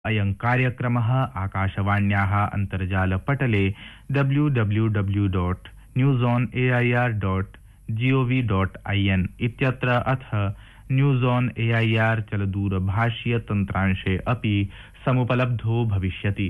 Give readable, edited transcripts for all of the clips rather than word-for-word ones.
अयं कार्यक्रमः आकाशवाण्याः अन्तर्जालपटले www.newsonair.gov.in इत्यत्र अथ न्यूज़ ऑन एआईआर चलदूरभाषीय तन्त्रांशे अपि समुपलब्धो भविष्यति।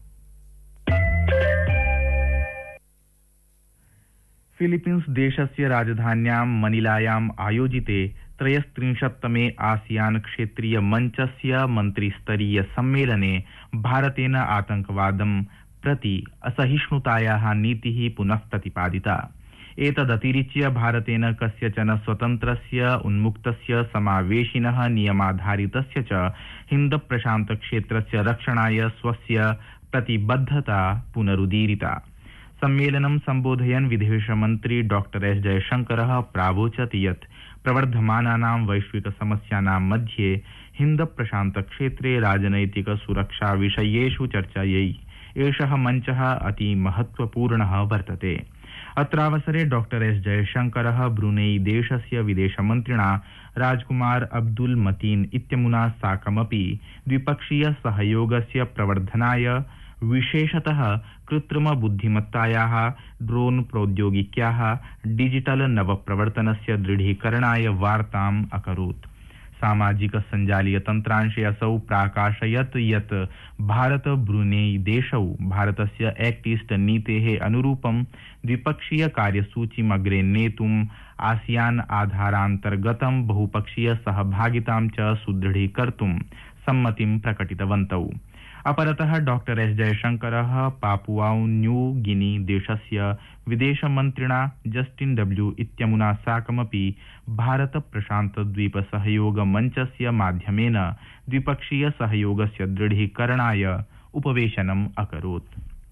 फिलीपीन्स देशस्य राजधान्यां मनिलायाम् आयोजिते 33तमे आसियान क्षेत्रीय मञ्चस्य मन्त्रिस्तरीय सम्मेलने भारतेन आतंकवादं प्रति असहिष्णुतायाः नीतिः पुनः प्रतिपादिता। एतदतिरिच्य भारतेन कस्यचन स्वतन्त्रस्य उन्मुक्तस्य समावेशिनः नियमाधारितस्य च हिन्द प्रशान्त क्षेत्रस्य रक्षणाय स्वस्य प्रतिबद्धता पुनरुदीरिता। सम्मेलनं सम्बोधयन् विदेशमन्त्री डॉक्टर एस जयशंकरः प्रावोचत् यत् प्रवर्धमानानां वैश्विक समस्यानां मध्ये हिन्द प्रशान्त क्षेत्रे राजनैतिक सुरक्षा विषयेषु चर्चायै एषः मञ्चः अति महत्वपूर्णः वर्तते। अत्रावसरे डॉक्टर एस जयशंकरः ब्रुनेई देशस्य विदेशमन्त्रिणा राजकुमार अब्दुल मतीन इत्यमुना साकमपि द्विपक्षीय सहयोगस्य प्रवर्धनाय विशेषतः कृत्रिम बुद्धिमत्तायाः ड्रोन प्रौद्योगिक्याः डिजिटल नवप्रवर्तनस्य दृढीकरणाय वार्ताम् अकरोत्। सामाजिक सञ्जालीय तन्त्रांशे असौ प्राकाशयत् यत् भारत ब्रुनेई देशौ भारतस्य एक्ट ईस्ट नीतेः अनुरूपं द्विपक्षीय कार्यसूचीम् अग्रे नेतुम् आसियान आधारान्तर्गतं बहुपक्षीय सहभागितां च सुदृढीकर्तुं सम्मतिं प्रकटितवन्तौ। अपरतः डॉक्टर एस जयशंकरः पापुआउ न्यू गिनी देशस्य विदेशमन्त्रिणा जस्टिन डब्ल्यू इत्यमुना साकमपि भारत प्रशान्त द्वीप सहयोग मञ्चस्य माध्यमेन द्विपक्षीय सहयोगस्य दृढीकरणाय उपवेशनम् अकरोत्।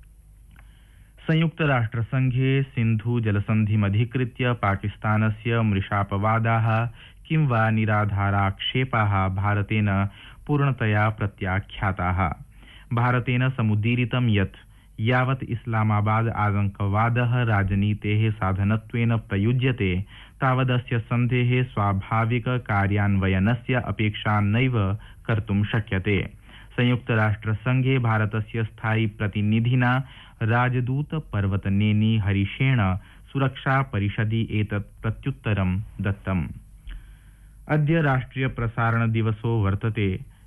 संयुक्त राष्ट्रसंघे सिन्धु जलसन्धिमधिकृत्य पाकिस्तानस्य मृषापवादाः किं वा निराधाराक्षेपाः भारतेन पूर्णतया प्रत्याख्याताः। भारतेन समुदीरितं यत् यावत् इस्लामाबाद आतंकवादः राजनीतेः साधनत्वेन प्रयुज्यते तावदस्य सन्धेः स्वाभाविक कार्यान्वयनस्य अपेक्षा नैव कर्तुं शक्यते। संयुक्त राष्ट्रसंघे भारतस्य स्थायी प्रतिनिधिना राजदूत पर्वतनेनी हरिशेन सुरक्षा परिषदि एतत् प्रत्युत्तरं दत्तम्। अद्य राष्ट्रिय प्रसारण दिवसो वर्तते।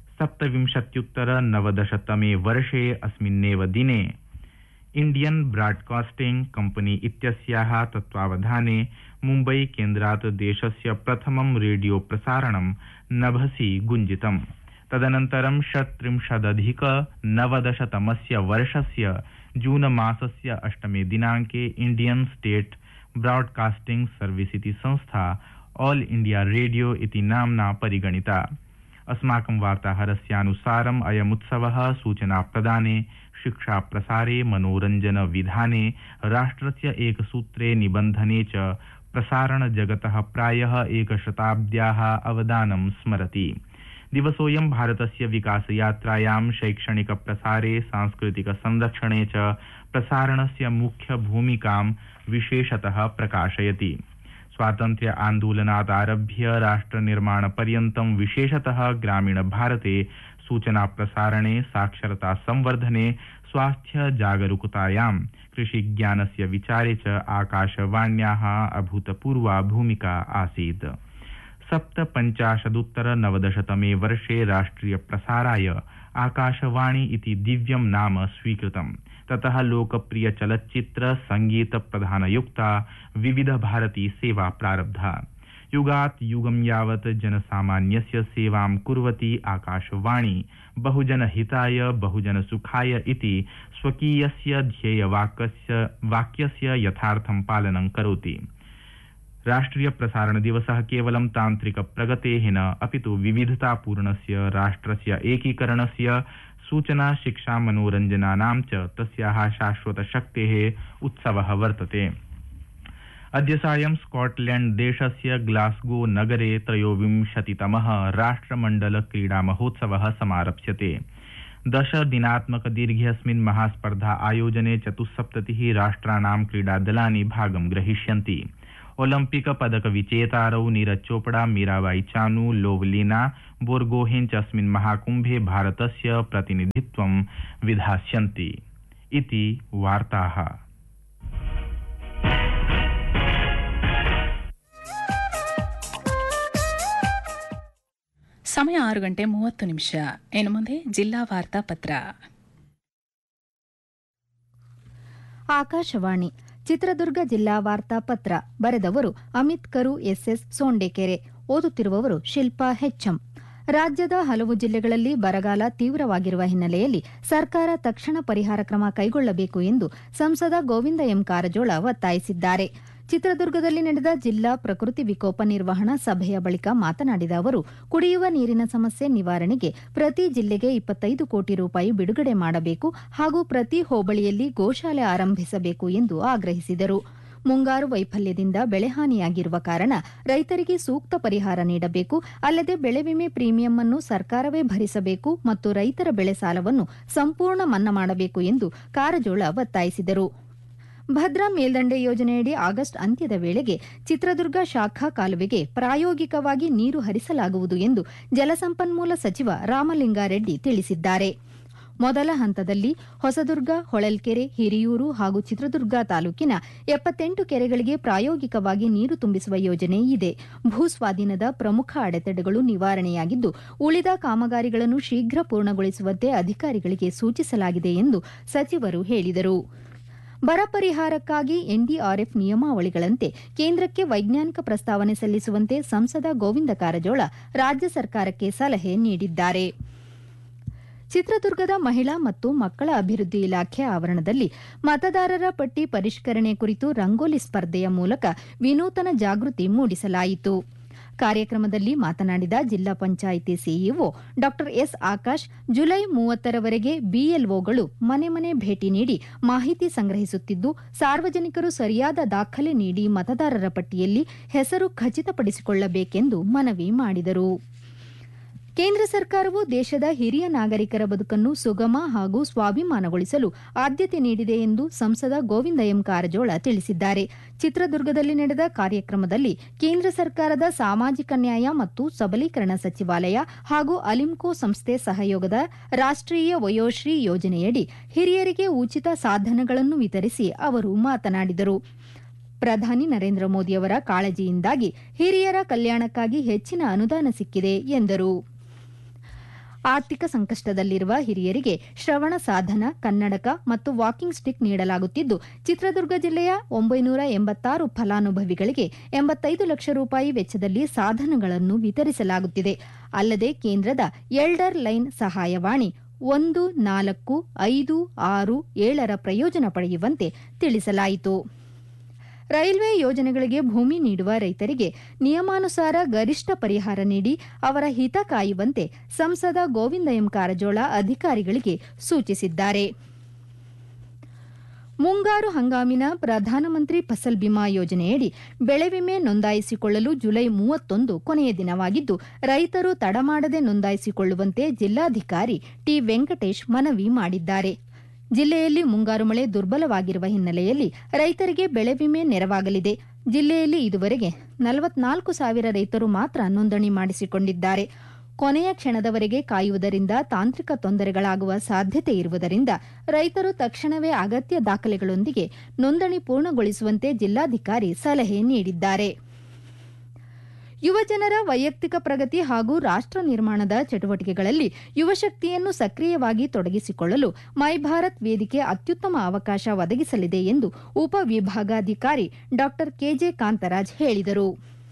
1790तमे वर्षे अस्मिन्नेव दिने इंडियन ब्रॉडकास्टिंग कंपनी इत्यस्याः तत्त्वावधाने मुम्बई केन्द्रात् देशस्य प्रथमं रेडियो प्रसारणं नभसि गुञ्जितम्। तदनन्तरं 1993तमस्य वर्षस्य जून मासस्य 8 दिनाङ्के इंडियन स्टेट ब्रॉडकास्टिंग सर्विस इति संस्था ऑल इंडिया रेडियो इति नाम्ना परिगणिता। अस्माकं वार्ताहरस्यानुसारम् अयमुत्सवः सूचना प्रदाने शिक्षा प्रसारे मनोरञ्जन विधाने राष्ट्रस्य एकसूत्रे निबन्धने च प्रसारण जगतः प्रायः एकशताब्द्याः अवदानं स्मरति। दिवसोऽयं भारतस्य विकासयात्रायां शैक्षणिक प्रसारे सांस्कृतिक संरक्षणे च प्रसारणस्य मुख्य भूमिकां विशेषतः प्रकाशयति। स्वातन्त्र्य आन्दोलनात् आरभ्य राष्ट्रनिर्माणपर्यन्तं विशेषतः ग्रामीण भारते सूचना प्रसारणे साक्षरता संवर्धने स्वास्थ्य जागरूकतायां कृषिज्ञानस्य विचारे च आकाशवाण्याः अभूतपूर्वा भूमिका आसीत्। 57-तमे वर्षे राष्ट्रिय प्रसाराय आकाशवाणी इति दिव्यं नाम स्वीकृतम्। ततः लोकप्रिय चलच्चित्र संगीत प्रधानयुक्ता विविध भारती सेवा प्रारब्धा। युगात् युगं यावत् जनसामान्यस्य सेवां कुर्वती आकाशवाणी बहुजन हिताय बहुजन सुखाय इति स्वकीयस्य ध्येयवाक्यस्य यथार्थं पालनं करोति। राष्ट्रिय प्रसारण दिवसः केवलं तान्त्रिक प्रगतेः न अपितु विविधतापूर्णस्य राष्ट्रस्य एकीकरणस्य सूचना शिक्षा मनोरञ्जनानां च तस्याः शाश्वत शक्तेः उत्सवः वर्तते। अद्य सायं स्कॉटलैंड देशस्य ग्लासगो नगरे 23तमः राष्ट्रमण्डल क्रीडा महोत्सवः समारप्स्यते। 10 दिनात्मक दीर्घेऽस्मिन् महास्पर्धा आयोजने 74 राष्ट्राणां क्रीडादलानि भागं ग्रहीष्यन्ति। ओलंपिक पदक विजेतारौ नीरज चोपड़ा मीराबाई चानू लोवलीना बोर्गोहेन च अस्मिन् महाकुम्भे भारतस्य प्रतिनिधित्वं विधास्यन्ति इति वार्ताः। ಸಮಯ 6:30 ಇನ್ನು ಮುಂದೆ ಜಿಲ್ಲಾ ವಾರ್ತಾ ಪತ್ರ. ಆಕಾಶವಾಣಿ ಚಿತ್ರದುರ್ಗ ಜಿಲ್ಲಾ ವಾರ್ತಾ ಪತ್ರ ಬರೆದವರು ಅಮಿತ್ ಕರು ಎಸ್ಎಸ್ ಸೋಂಡೇಕೆರೆ, ಓದುತ್ತಿರುವವರು ಶಿಲ್ಪಾ ಹೆಚ್ಎಂ. ರಾಜ್ಯದ ಹಲವು ಜಿಲ್ಲೆಗಳಲ್ಲಿ ಬರಗಾಲ ತೀವ್ರವಾಗಿರುವ ಹಿನ್ನೆಲೆಯಲ್ಲಿ ಸರ್ಕಾರ ತಕ್ಷಣ ಪರಿಹಾರ ಕ್ರಮ ಕೈಗೊಳ್ಳಬೇಕು ಎಂದು ಸಂಸದ ಗೋವಿಂದ ಎಂ ಕಾರಜೋಳ ಒತ್ತಾಯಿಸಿದ್ದಾರೆ. ಚಿತ್ರದುರ್ಗದಲ್ಲಿ ನಡೆದ ಜಿಲ್ಲಾ ಪ್ರಕೃತಿ ವಿಕೋಪ ನಿರ್ವಹಣಾ ಸಭೆಯ ಬಳಿಕ ಮಾತನಾಡಿದ ಅವರು, ಕುಡಿಯುವ ನೀರಿನ ಸಮಸ್ಯೆ ನಿವಾರಣೆಗೆ ಪ್ರತಿ ಜಿಲ್ಲೆಗೆ 25 ಕೋಟಿ ರೂಪಾಯಿ ಬಿಡುಗಡೆ ಮಾಡಬೇಕು ಹಾಗೂ ಪ್ರತಿ ಹೋಬಳಿಯಲ್ಲಿ ಗೋಶಾಲೆ ಆರಂಭಿಸಬೇಕು ಎಂದು ಆಗ್ರಹಿಸಿದರು. ಮುಂಗಾರು ವೈಫಲ್ಯದಿಂದ ಬೆಳೆಹಾನಿಯಾಗಿರುವ ಕಾರಣ ರೈತರಿಗೆ ಸೂಕ್ತ ಪರಿಹಾರ ನೀಡಬೇಕು, ಅಲ್ಲದೆ ಬೆಳೆ ವಿಮೆ ಪ್ರೀಮಿಯಂ ಅನ್ನು ಸರ್ಕಾರವೇ ಭರಿಸಬೇಕು ಮತ್ತು ರೈತರ ಬೆಳೆ ಸಾಲವನ್ನು ಸಂಪೂರ್ಣ ಮನ್ನಾ ಮಾಡಬೇಕು ಎಂದು ಕಾರಜೋಳ ಒತ್ತಾಯಿಸಿದರು. ಭದ್ರಾ ಮೇಲ್ದಂಡೆ ಯೋಜನೆಯಡಿ ಆಗಸ್ಟ್ ಅಂತ್ಯದ ವೇಳೆಗೆ ಚಿತ್ರದುರ್ಗ ಶಾಖಾ ಕಾಲುವೆಗೆ ಪ್ರಾಯೋಗಿಕವಾಗಿ ನೀರು ಹರಿಸಲಾಗುವುದು ಎಂದು ಜಲಸಂಪನ್ಮೂಲ ಸಚಿವ ರಾಮಲಿಂಗಾರೆಡ್ಡಿ ತಿಳಿಸಿದ್ದಾರೆ. ಮೊದಲ ಹಂತದಲ್ಲಿ ಹೊಸದುರ್ಗ, ಹೊಳಲ್ಕೆರೆ, ಹಿರಿಯೂರು ಹಾಗೂ ಚಿತ್ರದುರ್ಗ ತಾಲೂಕಿನ 78 ಕೆರೆಗಳಿಗೆ ಪ್ರಾಯೋಗಿಕವಾಗಿ ನೀರು ತುಂಬಿಸುವ ಯೋಜನೆ ಇದೆ. ಭೂಸ್ವಾಧೀನದ ಪ್ರಮುಖ ಅಡೆತಡೆಗಳು ನಿವಾರಣೆಯಾಗಿದ್ದು, ಉಳಿದ ಕಾಮಗಾರಿಗಳನ್ನು ಶೀಘ್ರ ಪೂರ್ಣಗೊಳಿಸುವಂತೆ ಅಧಿಕಾರಿಗಳಿಗೆ ಸೂಚಿಸಲಾಗಿದೆ ಎಂದು ಸಚಿವರು ಹೇಳಿದರು. ಬರ ಪರಿಹಾರಕ್ಕಾಗಿ ಎನ್ಡಿಆರ್ಎಫ್ ನಿಯಮಾವಳಿಗಳಂತೆ ಕೇಂದ್ರಕ್ಕೆ ವೈಜ್ಞಾನಿಕ ಪ್ರಸ್ತಾವನೆ ಸಲ್ಲಿಸುವಂತೆ ಸಂಸದ ಗೋವಿಂದ ಕಾರಜೋಳ ರಾಜ್ಯ ಸರ್ಕಾರಕ್ಕೆ ಸಲಹೆ ನೀಡಿದ್ದಾರೆ. ಚಿತ್ರದುರ್ಗದ ಮಹಿಳಾ ಮತ್ತು ಮಕ್ಕಳ ಅಭಿವೃದ್ಧಿ ಇಲಾಖೆ ಆವರಣದಲ್ಲಿ ಮತದಾರರ ಪಟ್ಟಿ ಪರಿಷ್ಕರಣೆ ಕುರಿತು ರಂಗೋಲಿ ಸ್ಪರ್ಧೆಯ ಮೂಲಕ ವಿನೂತನ ಜಾಗೃತಿ ಮೂಡಿಸಲಾಯಿತು. ಕಾರ್ಯಕ್ರಮದಲ್ಲಿ ಮಾತನಾಡಿದ ಜಿಲ್ಲಾ ಪಂಚಾಯಿತಿ ಸಿಇಒ ಡಾ ಎಸ್ ಆಕಾಶ್, ಜುಲೈ 30ರವರೆಗೆ ಬಿಎಲ್ಒಗಳು ಮನೆ ಮನೆ ಭೇಟಿ ನೀಡಿ ಮಾಹಿತಿ ಸಂಗ್ರಹಿಸುತ್ತಿದ್ದು, ಸಾರ್ವಜನಿಕರು ಸರಿಯಾದ ದಾಖಲೆ ನೀಡಿ ಮತದಾರರ ಪಟ್ಟಿಯಲ್ಲಿ ಹೆಸರು ಖಚಿತಪಡಿಸಿಕೊಳ್ಳಬೇಕೆಂದು ಮನವಿ ಮಾಡಿದರು. ಕೇಂದ್ರ ಸರ್ಕಾರವು ದೇಶದ ಹಿರಿಯ ನಾಗರಿಕರ ಬದುಕನ್ನು ಸುಗಮ ಹಾಗೂ ಸ್ವಾಭಿಮಾನಗೊಳಿಸಲು ಆದ್ಯತೆ ನೀಡಿದೆ ಎಂದು ಸಂಸದ ಗೋವಿಂದ ಎಂ ಕಾರಜೋಳ ತಿಳಿಸಿದ್ದಾರೆ. ಚಿತ್ರದುರ್ಗದಲ್ಲಿ ನಡೆದ ಕಾರ್ಯಕ್ರಮದಲ್ಲಿ ಕೇಂದ್ರ ಸರ್ಕಾರದ ಸಾಮಾಜಿಕ ನ್ಯಾಯ ಮತ್ತು ಸಬಲೀಕರಣ ಸಚಿವಾಲಯ ಹಾಗೂ ಅಲಿಂಕೋ ಸಂಸ್ಥೆ ಸಹಯೋಗದ ರಾಷ್ಟ್ರೀಯ ವಯೋಶ್ರೀ ಯೋಜನೆಯಡಿ ಹಿರಿಯರಿಗೆ ಉಚಿತ ಸಾಧನಗಳನ್ನು ವಿತರಿಸಿ ಅವರು ಮಾತನಾಡಿದರು. ಪ್ರಧಾನಿ ನರೇಂದ್ರ ಮೋದಿಯವರ ಕಾಳಜಿಯಿಂದಾಗಿ ಹಿರಿಯರ ಕಲ್ಯಾಣಕ್ಕಾಗಿ ಹೆಚ್ಚಿನ ಅನುದಾನ ಸಿಕ್ಕಿದೆ ಎಂದರು. ಆರ್ಥಿಕ ಸಂಕಷ್ಟದಲ್ಲಿರುವ ಹಿರಿಯರಿಗೆ ಶ್ರವಣ ಸಾಧನ, ಕನ್ನಡಕ ಮತ್ತು ವಾಕಿಂಗ್ ಸ್ಟಿಕ್ ನೀಡಲಾಗುತ್ತಿದ್ದು, ಚಿತ್ರದುರ್ಗ ಜಿಲ್ಲೆಯ 986 ಫಲಾನುಭವಿಗಳಿಗೆ 85 ಲಕ್ಷ ರೂಪಾಯಿ ವೆಚ್ಚದಲ್ಲಿ ಸಾಧನಗಳನ್ನು ವಿತರಿಸಲಾಗುತ್ತಿದೆ. ಅಲ್ಲದೆ ಕೇಂದ್ರದ ಎಲ್ಡರ್ ಲೈನ್ ಸಹಾಯವಾಣಿ 145667 ಪ್ರಯೋಜನ ಪಡೆಯುವಂತೆ ತಿಳಿಸಲಾಯಿತು. ರೈಲ್ವೆ ಯೋಜನೆಗಳಿಗೆ ಭೂಮಿ ನೀಡುವ ರೈತರಿಗೆ ನಿಯಮಾನುಸಾರ ಗರಿಷ್ಠ ಪರಿಹಾರ ನೀಡಿ ಅವರ ಹಿತ ಕಾಯುವಂತೆ ಸಂಸದ ಗೋವಿಂದ ಎಂ ಕಾರಜೋಳ ಅಧಿಕಾರಿಗಳಿಗೆ ಸೂಚಿಸಿದ್ದಾರೆ. ಮುಂಗಾರು ಹಂಗಾಮಿನ ಪ್ರಧಾನಮಂತ್ರಿ ಫಸಲ್ ಬಿಮಾ ಯೋಜನೆಯಡಿ ಬೆಳೆ ವಿಮೆ ನೋಂದಾಯಿಸಿಕೊಳ್ಳಲು ಜುಲೈ 31 ಕೊನೆಯ ದಿನವಾಗಿದ್ದು, ರೈತರು ತಡಮಾಡದೆ ನೋಂದಾಯಿಸಿಕೊಳ್ಳುವಂತೆ ಜಿಲ್ಲಾಧಿಕಾರಿ ಟಿ ವೆಂಕಟೇಶ್ ಮನವಿ ಮಾಡಿದ್ದಾರೆ. ಜಿಲ್ಲೆಯಲ್ಲಿ ಮುಂಗಾರು ಮಳೆ ದುರ್ಬಲವಾಗಿರುವ ಹಿನ್ನೆಲೆಯಲ್ಲಿ ರೈತರಿಗೆ ಬೆಳೆ ವಿಮೆ ನೆರವಾಗಲಿದೆ. ಜಿಲ್ಲೆಯಲ್ಲಿ ಇದುವರೆಗೆ 44,000 ರೈತರು ಮಾತ್ರ ನೋಂದಣಿ ಮಾಡಿಸಿಕೊಂಡಿದ್ದಾರೆ. ಕೊನೆಯ ಕ್ಷಣದವರೆಗೆ ಕಾಯುವುದರಿಂದ ತಾಂತ್ರಿಕ ತೊಂದರೆಗಳಾಗುವ ಸಾಧ್ಯತೆ ಇರುವುದರಿಂದ ರೈತರು ತಕ್ಷಣವೇ ಅಗತ್ಯ ದಾಖಲೆಗಳೊಂದಿಗೆ ನೋಂದಣಿ ಪೂರ್ಣಗೊಳಿಸುವಂತೆ ಜಿಲ್ಲಾಧಿಕಾರಿ ಸಲಹೆ ನೀಡಿದ್ದಾರೆ. ಯುವಜನರ ವೈಯಕ್ತಿಕ ಪ್ರಗತಿ ಹಾಗೂ ರಾಷ್ಟ್ರ ನಿರ್ಮಾಣದ ಚಟುವಟಿಕೆಗಳಲ್ಲಿ ಯುವಶಕ್ತಿಯನ್ನು ಸಕ್ರಿಯವಾಗಿ ತೊಡಗಿಸಿಕೊಳ್ಳಲು ಮೈ ಭಾರತ್ ವೇದಿಕೆ ಅತ್ಯುತ್ತಮ ಅವಕಾಶ ಒದಗಿಸಲಿದೆ ಎಂದು ಉಪವಿಭಾಗಾಧಿಕಾರಿ ಡಾ ಕೆಜೆ ಕಾಂತರಾಜ್ ಹೇಳಿದರು.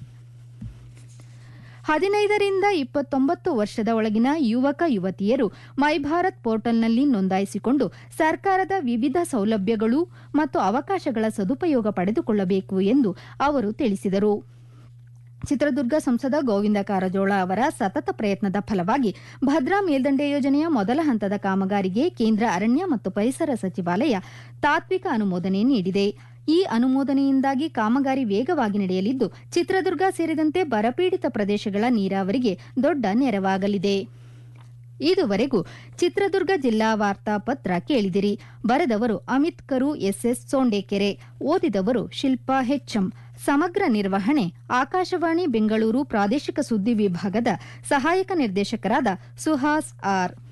15 ರಿಂದ 29 ವರ್ಷದ ಒಳಗಿನ ಯುವಕ ಯುವತಿಯರು ಮೈ ಭಾರತ್ ಪೋರ್ಟಲ್ನಲ್ಲಿ ನೋಂದಾಯಿಸಿಕೊಂಡು ಸರ್ಕಾರದ ವಿವಿಧ ಸೌಲಭ್ಯಗಳು ಮತ್ತು ಅವಕಾಶಗಳ ಸದುಪಯೋಗ ಪಡೆದುಕೊಳ್ಳಬೇಕು ಎಂದು ಅವರು ತಿಳಿಸಿದರು. ಚಿತ್ರದುರ್ಗ ಸಂಸದ ಗೋವಿಂದ ಕಾರಜೋಳ ಅವರ ಸತತ ಪ್ರಯತ್ನದ ಫಲವಾಗಿ ಭದ್ರಾ ಮೇಲ್ದಂಡೆ ಯೋಜನೆಯ ಮೊದಲ ಹಂತದ ಕಾಮಗಾರಿಗೆ ಕೇಂದ್ರ ಅರಣ್ಯ ಮತ್ತು ಪರಿಸರ ಸಚಿವಾಲಯ ತಾತ್ವಿಕ ಅನುಮೋದನೆ ನೀಡಿದೆ. ಈ ಅನುಮೋದನೆಯಿಂದಾಗಿ ಕಾಮಗಾರಿ ವೇಗವಾಗಿ ನಡೆಯಲಿದ್ದು, ಚಿತ್ರದುರ್ಗ ಸೇರಿದಂತೆ ಬರಪೀಡಿತ ಪ್ರದೇಶಗಳ ನೀರಾವರಿಗೆ ದೊಡ್ಡ ನೆರವಾಗಲಿದೆ. ಇದುವರೆಗೂ ಚಿತ್ರದುರ್ಗ ಜಿಲ್ಲಾ ವಾರ್ತಾ ಪತ್ರ ಕೇಳಿದಿರಿ. ಬರೆದವರು ಅಮಿತ್ ಕರು ಎಸ್ಎಸ್ ಸೋಂಡೇಕೆರೆ, ಓದಿದವರು ಶಿಲ್ಪಾ ಹೆಚ್ಎಂ. ಸಮಗ್ರ ನಿರ್ವಹಣೆ ಆಕಾಶವಾಣಿ ಬೆಂಗಳೂರು ಪ್ರಾದೇಶಿಕ ಸುದ್ದಿ ವಿಭಾಗದ ಸಹಾಯಕ ನಿರ್ದೇಶಕರಾದ ಸುಹಾಸ್ ಆರ್.